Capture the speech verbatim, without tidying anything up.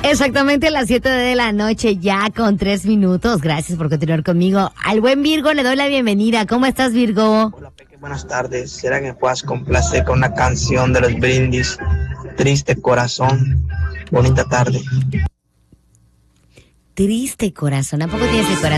Exactamente a las siete de la noche, ya con tres minutos. Gracias por continuar conmigo. Al buen Virgo le doy la bienvenida. ¿Cómo estás, Virgo? Hola, Peque, buenas tardes. ¿Será que me puedas complacer con una canción de los Brindis? Triste corazón. Bonita tarde. Triste corazón. ¿A poco tienes el corazón